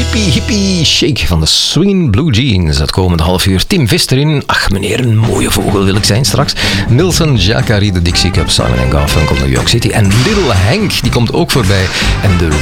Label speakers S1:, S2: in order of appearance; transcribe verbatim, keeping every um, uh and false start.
S1: Hippie Hippie Shake van de Swingin' Blue Jeans. Het komende half uur Tim Vist erin. Ach meneer, een mooie vogel wil ik zijn straks. Milton Jacari, de Dixie Cup, Simon en Garfunkel, New York City. En Little Hank, die komt ook voorbij. En de